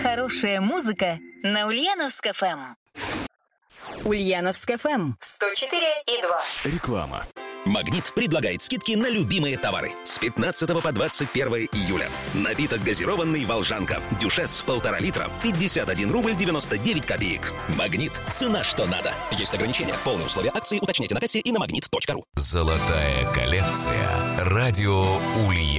хорошая музыка на Ульяновск-ФМ. Ульяновск-ФМ 104,2. Реклама. «Магнит» предлагает скидки на любимые товары с 15 по 21 июля. Напиток газированный «Волжанка». Дюшес 1,5 литра. 51 рубль 99 копеек. «Магнит». Цена что надо. Есть ограничения. Полные условия акции уточняйте на кассе и на magnet.ru. Золотая коллекция. Радио Ульяновск.